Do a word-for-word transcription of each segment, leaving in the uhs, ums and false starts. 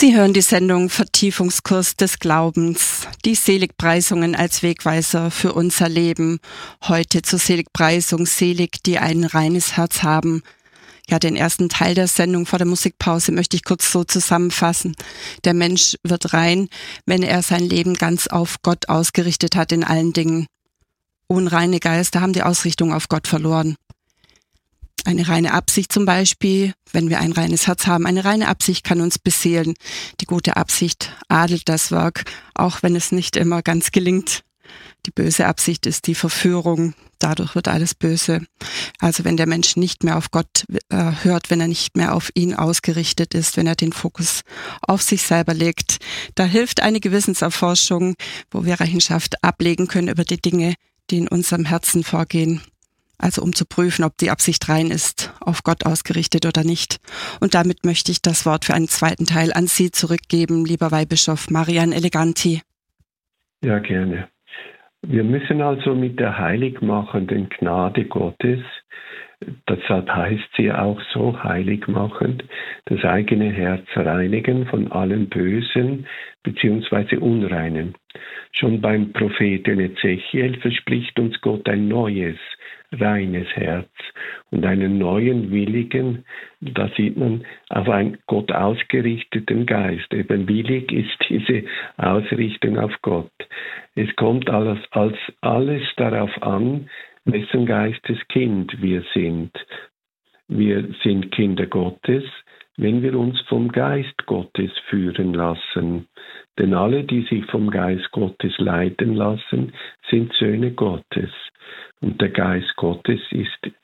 Sie hören die Sendung Vertiefungskurs des Glaubens, die Seligpreisungen als Wegweiser für unser Leben. Heute zur Seligpreisung, selig, die ein reines Herz haben. Ja, den ersten Teil der Sendung vor der Musikpause möchte ich kurz so zusammenfassen. Der Mensch wird rein, wenn er sein Leben ganz auf Gott ausgerichtet hat in allen Dingen. Unreine Geister haben die Ausrichtung auf Gott verloren. Eine reine Absicht zum Beispiel, wenn wir ein reines Herz haben, eine reine Absicht kann uns beseelen. Die gute Absicht adelt das Werk, auch wenn es nicht immer ganz gelingt. Die böse Absicht ist die Verführung, dadurch wird alles böse. Also wenn der Mensch nicht mehr auf Gott äh, hört, wenn er nicht mehr auf ihn ausgerichtet ist, wenn er den Fokus auf sich selber legt, da hilft eine Gewissenserforschung, wo wir Rechenschaft ablegen können über die Dinge, die in unserem Herzen vorgehen. Also um zu prüfen, ob die Absicht rein ist, auf Gott ausgerichtet oder nicht. Und damit möchte ich das Wort für einen zweiten Teil an Sie zurückgeben, lieber Weihbischof Marian Eleganti. Ja, gerne. Wir müssen also mit der heiligmachenden Gnade Gottes, deshalb heißt sie auch so heiligmachend, das eigene Herz reinigen von allem Bösen bzw. Unreinen. Schon beim Propheten Ezechiel verspricht uns Gott ein neues, reines Herz und einen neuen, willigen, da sieht man, auf einen Gott ausgerichteten Geist. Eben willig ist diese Ausrichtung auf Gott. Es kommt alles, als alles darauf an, wessen Geistes Kind wir sind. Wir sind Kinder Gottes, wenn wir uns vom Geist Gottes führen lassen. Denn alle, die sich vom Geist Gottes leiten lassen, sind Söhne Gottes. Und der Geist Gottes ist,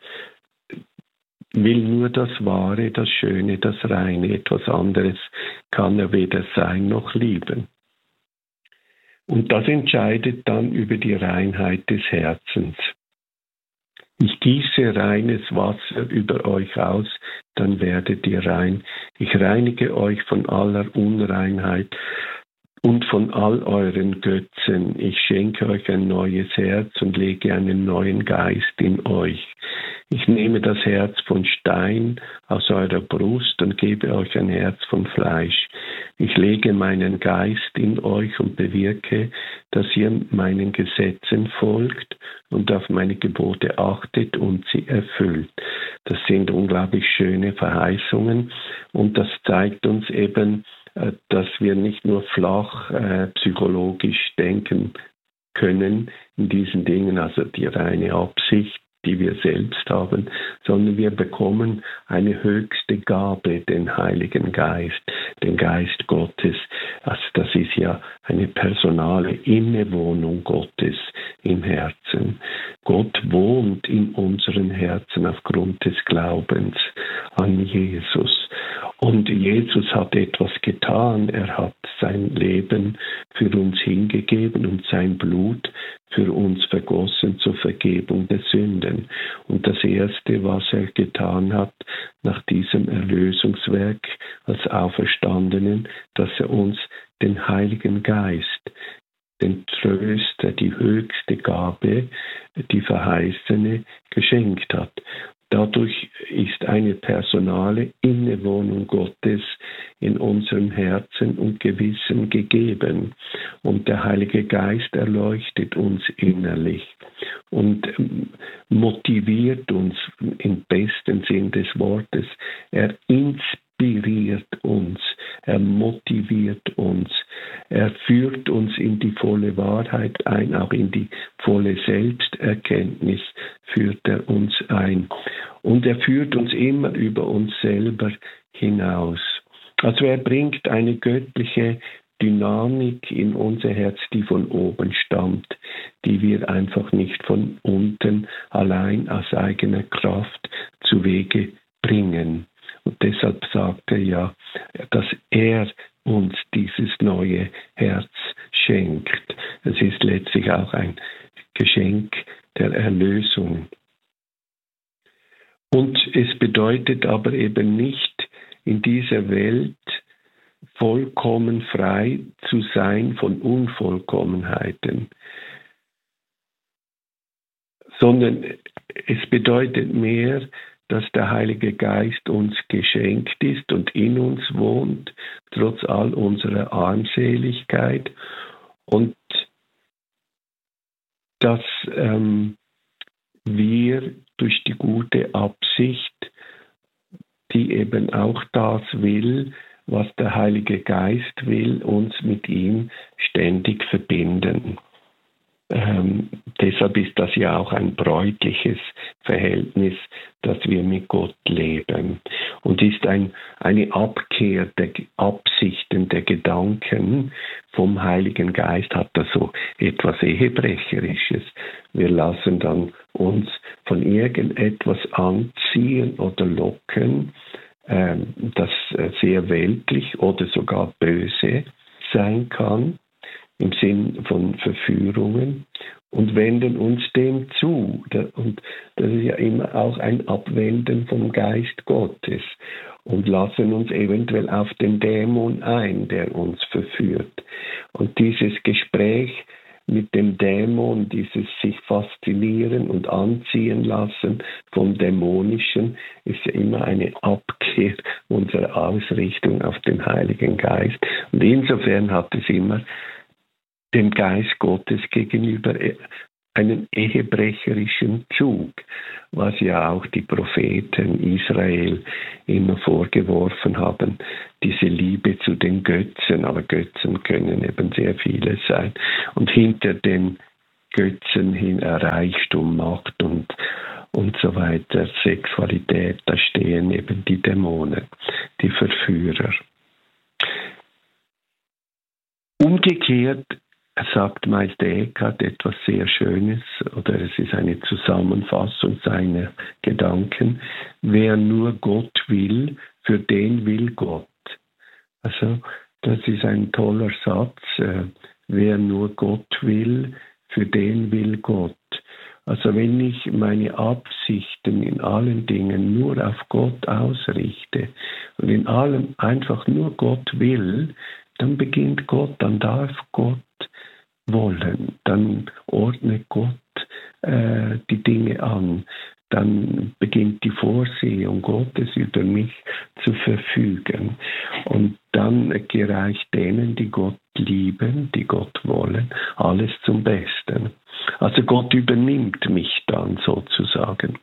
will nur das Wahre, das Schöne, das Reine. Etwas anderes kann er weder sein noch lieben. Und das entscheidet dann über die Reinheit des Herzens. Ich gieße reines Wasser über euch aus, dann werdet ihr rein. Ich reinige euch von aller Unreinheit und von all euren Götzen. Ich schenke euch ein neues Herz und lege einen neuen Geist in euch. Ich nehme das Herz von Stein aus eurer Brust und gebe euch ein Herz von Fleisch. Ich lege meinen Geist in euch und bewirke, dass ihr meinen Gesetzen folgt und auf meine Gebote achtet und sie erfüllt. Das sind unglaublich schöne Verheißungen und das zeigt uns eben, dass wir nicht nur flach äh, psychologisch denken können in diesen Dingen, also die reine Absicht, die wir selbst haben, sondern wir bekommen eine höchste Gabe, den Heiligen Geist, den Geist Gottes. Also das ist ja eine personale Innewohnung Gottes im Herzen. Gott wohnt in unseren Herzen aufgrund des Glaubens an Jesus. Und Jesus hat etwas getan. Er hat sein Leben für uns hingegeben und sein Blut für uns vergossen zur Vergebung der Sünden. Und das Erste, was er getan hat nach diesem Erlösungswerk als Auferstandenen, dass er uns den Heiligen Geist, den Tröster, die höchste Gabe, die verheißene, geschenkt hat. Dadurch ist eine personale Innewohnung Gottes in unserem Herzen und Gewissen gegeben. Und der Heilige Geist erleuchtet uns innerlich und motiviert uns im besten Sinn des Wortes. Er inspiriert uns, er motiviert uns, er führt uns in die volle Wahrheit ein, auch in die volle Selbsterkenntnis führt er uns ein. Und er führt uns immer über uns selber hinaus. Also er bringt eine göttliche Dynamik in unser Herz, die von oben stammt, die wir einfach nicht von unten allein aus eigener Kraft zu Wege bringen. Und deshalb sagt er ja, dass er uns dieses neue Herz schenkt. Es ist letztlich auch ein Geschenk der Erlösung. Und es bedeutet aber eben nicht, in dieser Welt vollkommen frei zu sein von Unvollkommenheiten, sondern es bedeutet mehr, dass der Heilige Geist uns geschenkt ist und in uns wohnt, trotz all unserer Armseligkeit, und dass ähm, wir durch die gute Absicht, die eben auch das will, was der Heilige Geist will, uns mit ihm ständig verbinden. Ähm, deshalb ist das ja auch ein bräutliches Verhältnis, das wir mit Gott leben, und ist ein, eine Abkehr der Absichten, der Gedanken vom Heiligen Geist, hat das so etwas Ehebrecherisches. Wir lassen dann uns von irgendetwas anziehen oder locken, ähm, das sehr weltlich oder sogar böse sein kann, im Sinn von Verführungen, und wenden uns dem zu. Und das ist ja immer auch ein Abwenden vom Geist Gottes, und lassen uns eventuell auf den Dämon ein, der uns verführt. Und dieses Gespräch mit dem Dämon, dieses sich faszinieren und anziehen lassen vom Dämonischen, ist ja immer eine Abkehr unserer Ausrichtung auf den Heiligen Geist. Und insofern hat es immer dem Geist Gottes gegenüber einen ehebrecherischen Zug, was ja auch die Propheten Israel immer vorgeworfen haben, diese Liebe zu den Götzen. Aber Götzen können eben sehr viele sein. Und hinter den Götzen hin Reichtum, Macht und, und so weiter, Sexualität, da stehen eben die Dämonen, die Verführer. Umgekehrt sagt Meister Eckhart etwas sehr Schönes, oder es ist eine Zusammenfassung seiner Gedanken: Wer nur Gott will, für den will Gott. Also das ist ein toller Satz. Wer nur Gott will, für den will Gott. Also wenn ich meine Absichten in allen Dingen nur auf Gott ausrichte und in allem einfach nur Gott will, dann beginnt Gott, dann darf Gott wollen, dann ordnet Gott äh, die Dinge an, dann beginnt die Vorsehung Gottes über mich zu verfügen, und dann gereicht denen, die Gott lieben, die Gott wollen, alles zum Besten. Also Gott übernimmt mich dann sozusagen.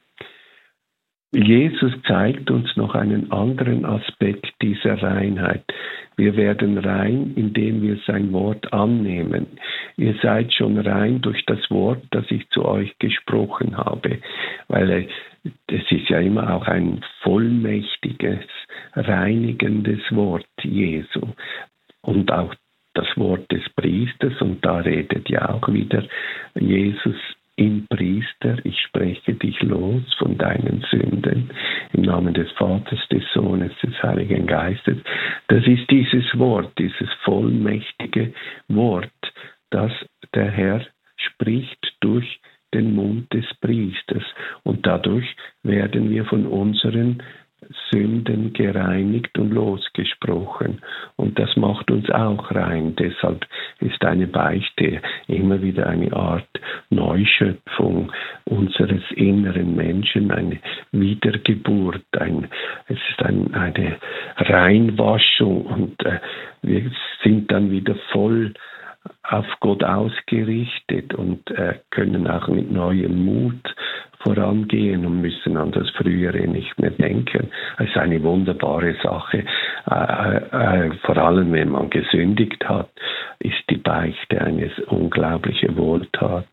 Jesus zeigt uns noch einen anderen Aspekt dieser Reinheit. Wir werden rein, indem wir sein Wort annehmen. Ihr seid schon rein durch das Wort, das ich zu euch gesprochen habe. Weil es ist ja immer auch ein vollmächtiges, reinigendes Wort Jesu. Und auch das Wort des Priesters, und da redet ja auch wieder Jesus im Priester: Ich spreche dich los von deinen Sünden im Namen des Vaters, des Sohnes, des Heiligen Geistes. Das ist dieses Wort, dieses vollmächtige Wort, das der Herr spricht durch den Mund des Priesters. Und dadurch werden wir von unseren Sünden gereinigt und losgesprochen. Und das macht uns auch rein. Deshalb ist eine Beichte immer wieder eine Art Neuschöpfung unseres inneren Menschen, eine Wiedergeburt. Ein, es ist ein, eine Reinwaschung, und äh, wir sind dann wieder voll auf Gott ausgerichtet und äh, können auch mit neuem Mut vorangehen und müssen an das Frühere nicht mehr denken. Es ist eine wunderbare Sache. Äh, äh, vor allem, wenn man gesündigt hat, ist die Beichte eine unglaubliche Wohltat.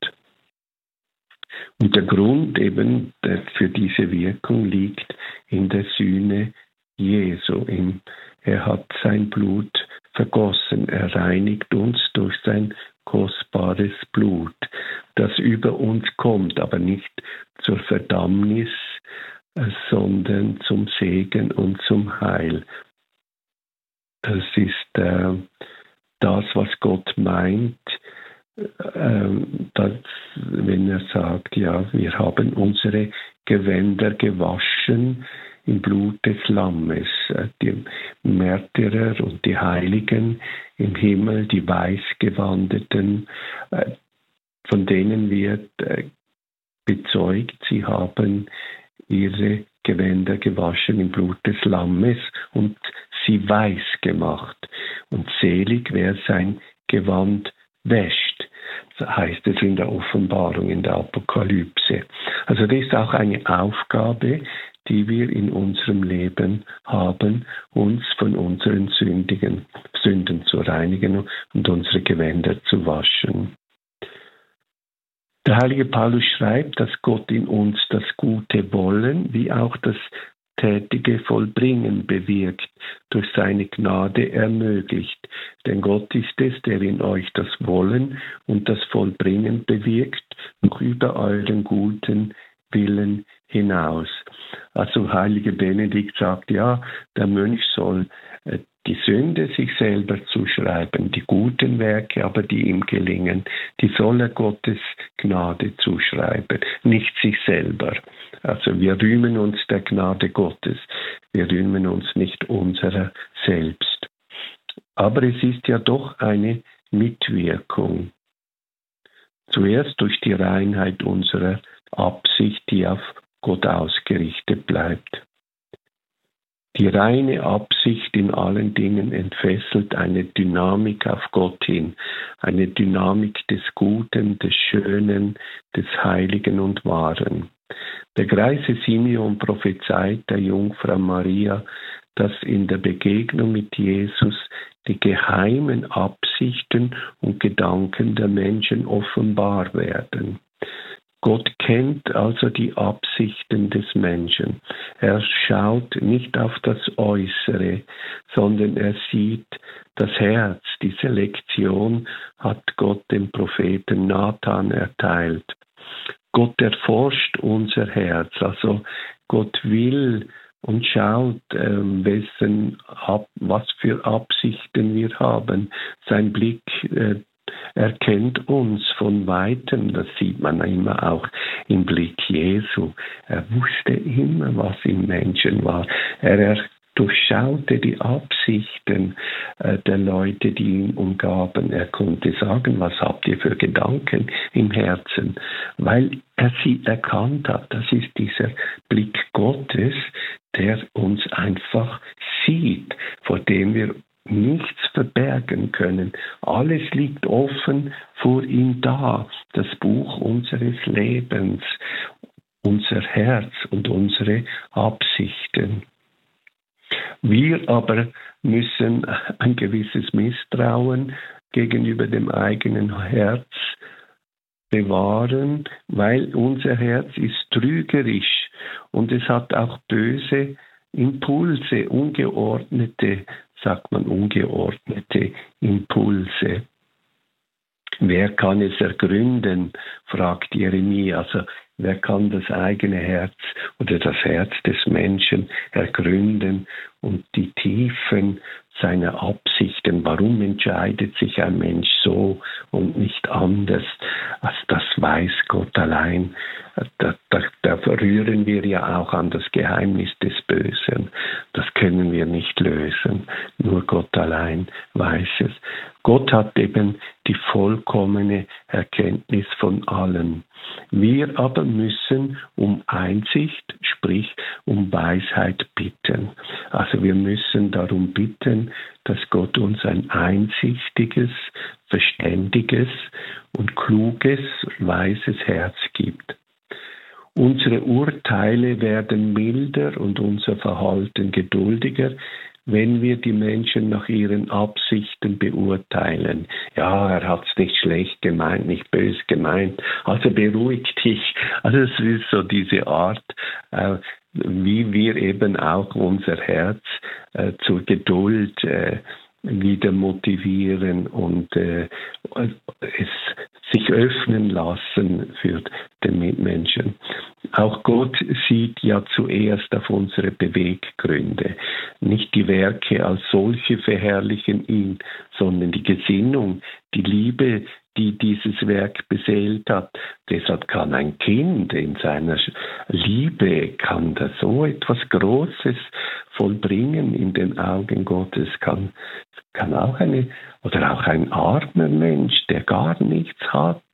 Und der Grund eben für diese Wirkung liegt in der Sühne Jesu. Er hat sein Blut vergossen. Er reinigt uns durch sein kostbares Blut, das über uns kommt, aber nicht zur Verdammnis, sondern zum Segen und zum Heil. Das ist äh, das, was Gott meint, äh, dass, wenn er sagt, ja, wir haben unsere Gewänder gewaschen im Blut des Lammes. Die Märtyrer und die Heiligen im Himmel, die Weißgewandeten, von denen wird bezeugt, sie haben ihre Gewänder gewaschen im Blut des Lammes, und sie sie weiß gemacht. Und selig, wer sein Gewand wäscht, so heißt es in der Offenbarung, in der Apokalypse. Also das ist auch eine Aufgabe, die wir in unserem Leben haben, uns von unseren sündigen Sünden zu reinigen und unsere Gewänder zu waschen. Der heilige Paulus schreibt, dass Gott in uns das gute Wollen wie auch das tätige Vollbringen bewirkt, durch seine Gnade ermöglicht. Denn Gott ist es, der in euch das Wollen und das Vollbringen bewirkt, noch über euren guten Willen hinaus. Also Heilige Benedikt sagt, ja, der Mönch soll äh, die Sünde sich selber zuschreiben, die guten Werke, aber die ihm gelingen, die soll er Gottes Gnade zuschreiben, nicht sich selber. Also wir rühmen uns der Gnade Gottes, wir rühmen uns nicht unserer selbst. Aber es ist ja doch eine Mitwirkung. Zuerst durch die Reinheit unserer Absicht, die auf Gott ausgerichtet bleibt. Die reine Absicht in allen Dingen entfesselt eine Dynamik auf Gott hin, eine Dynamik des Guten, des Schönen, des Heiligen und Wahren. Der greise Simeon prophezeit der Jungfrau Maria, dass in der Begegnung mit Jesus die geheimen Absichten und Gedanken der Menschen offenbar werden. Gott kennt also die Absichten des Menschen. Er schaut nicht auf das Äußere, sondern er sieht das Herz. Diese Lektion hat Gott dem Propheten Nathan erteilt. Gott erforscht unser Herz, also Gott will und schaut, ähm, wessen, ab, was für Absichten wir haben. Sein Blick äh, erkennt uns von Weitem, das sieht man immer auch im Blick Jesu. Er wusste immer, was im Menschen war. Er, er durchschaute die Absichten äh, der Leute, die ihn umgaben. Er konnte sagen, was habt ihr für Gedanken im Herzen? Weil er sie erkannt hat. Das ist dieser Blick Gottes, der uns einfach sieht, vor dem wir nichts verbergen können. Alles liegt offen vor ihm da. Das Buch unseres Lebens, unser Herz und unsere Absichten. Wir aber müssen ein gewisses Misstrauen gegenüber dem eigenen Herz bewahren, weil unser Herz ist trügerisch und es hat auch böse Impulse, ungeordnete, sagt man, ungeordnete Impulse. Wer kann es ergründen, fragt Jeremia. Also wer kann das eigene Herz oder das Herz des Menschen ergründen und die Tiefen seiner Absichten? Warum entscheidet sich ein Mensch so und nicht anders? Also das weiß Gott allein. Da, da, da verrühren wir ja auch an das Geheimnis des Bösen. Das können wir nicht lösen. Nur Gott allein weiß es. Gott hat eben die vollkommene Erkenntnis von allem. Wir aber müssen um Einsicht, sprich um Weisheit bitten. Also wir müssen darum bitten, dass Gott uns ein einsichtiges, verständiges und kluges, weises Herz gibt. Unsere Urteile werden milder und unser Verhalten geduldiger, wenn wir die Menschen nach ihren Absichten beurteilen. Ja, er hat es nicht schlecht gemeint, nicht böse gemeint, also beruhig dich. Also es ist so diese Art, äh, wie wir eben auch unser Herz äh, zur Geduld äh, wieder motivieren und äh, es sich öffnen lassen für den Mitmenschen. Auch Gott sieht ja zuerst auf unsere Beweggründe. Nicht die Werke als solche verherrlichen ihn, sondern die Gesinnung, die Liebe, die dieses Werk beseelt hat. Deshalb kann ein Kind in seiner Liebe, kann da so etwas Großes vollbringen in den Augen Gottes, kann, kann auch eine, oder auch ein armer Mensch, der gar nichts hat,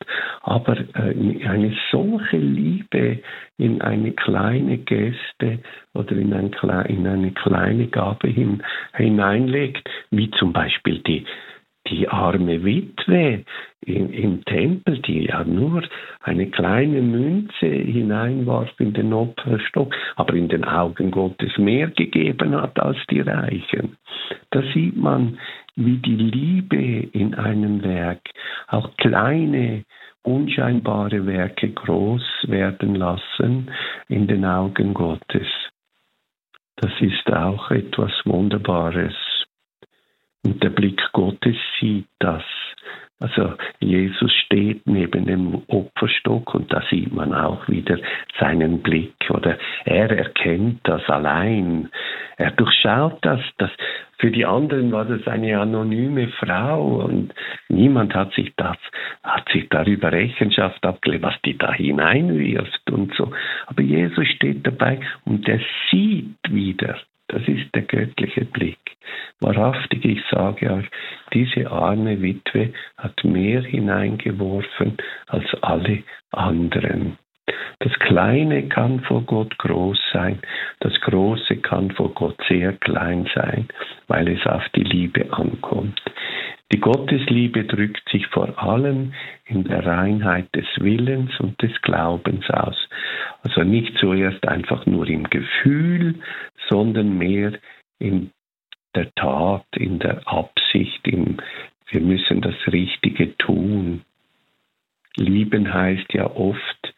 Aber äh, eine solche Liebe in eine kleine Geste oder in, ein, in eine kleine Gabe hin, hineinlegt, wie zum Beispiel die Die arme Witwe im, im Tempel, die ja nur eine kleine Münze hineinwarf in den Opferstock, aber in den Augen Gottes mehr gegeben hat als die Reichen. Da sieht man, wie die Liebe in einem Werk auch kleine, unscheinbare Werke groß werden lassen in den Augen Gottes. Das ist auch etwas Wunderbares. Und der Blick Gottes sieht das. Also Jesus steht neben dem Opferstock und da sieht man auch wieder seinen Blick. Oder er erkennt das allein. Er durchschaut das. das. Für die anderen war das eine anonyme Frau und niemand hat sich, das, hat sich darüber Rechenschaft abgelegt, was die da hineinwirft und so. Aber Jesus steht dabei und er sieht wieder. Das ist der göttliche Blick. Wahrhaftig, ich sage euch, diese arme Witwe hat mehr hineingeworfen als alle anderen. Das Kleine kann vor Gott groß sein, das Große kann vor Gott sehr klein sein, weil es auf die Liebe ankommt. Die Gottesliebe drückt sich vor allem in der Reinheit des Willens und des Glaubens aus. Also nicht zuerst einfach nur im Gefühl, sondern mehr in der Tat, in der Absicht, im, wir müssen das Richtige tun. Lieben heißt ja oft